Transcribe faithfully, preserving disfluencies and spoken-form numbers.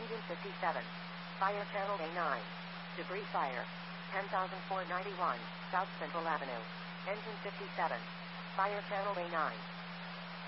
Engine fifty-seven. Fire channel A nine. Debris fire. ten thousand four hundred ninety-one, South Central Avenue. Engine fifty-seven. Fire channel A nine.